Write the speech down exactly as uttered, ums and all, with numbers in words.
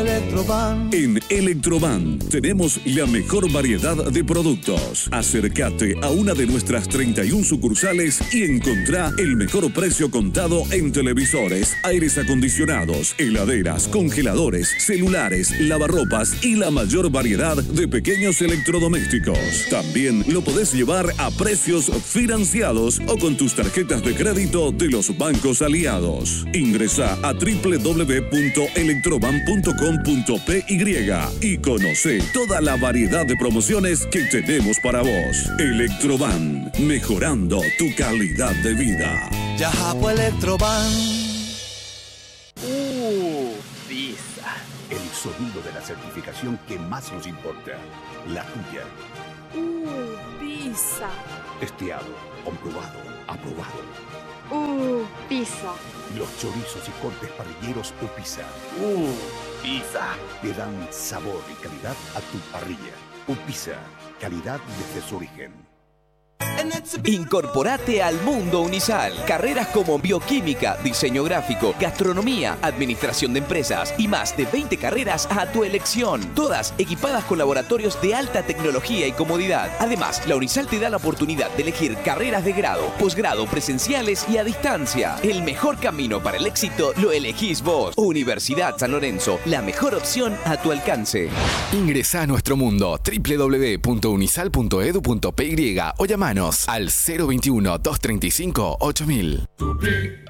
Electroban. En Electroban tenemos la mejor variedad de productos. Acércate a una de nuestras treinta y una sucursales y encontrá el mejor precio contado en televisores, aires acondicionados, heladeras, congeladores, celulares, lavarropas y la mayor variedad de pequeños electrodomésticos. También lo podés llevar a precios financiados o con tus tarjetas de crédito de los bancos aliados. Ingresa a doble u doble u doble u punto electroban punto com punto pe y conoce toda la variedad de promociones que tenemos para vos. Electroban, mejorando tu calidad de vida. Yahapo Electroban. Uh, pizza. El sonido de la certificación que más nos importa, la tuya. Uh, pizza. Testeado, comprobado, aprobado. Uh, pizza. Los chorizos y cortes parrilleros Upisa. Uh, pizza. Le dan sabor y calidad a tu parrilla. Upisa, calidad desde su origen. Incorporate al mundo Unisal. Carreras como bioquímica, diseño gráfico, gastronomía, administración de empresas y más de veinte carreras a tu elección. Todas equipadas con laboratorios de alta tecnología y comodidad. Además, la Unisal te da la oportunidad de elegir carreras de grado, posgrado, presenciales y a distancia. El mejor camino para el éxito lo elegís vos. Universidad San Lorenzo, la mejor opción a tu alcance. Ingresa a nuestro mundo doble u doble u doble u punto unisal punto edu punto pe y o llamanos al cero veintiuno, doscientos treinta y cinco, ocho mil.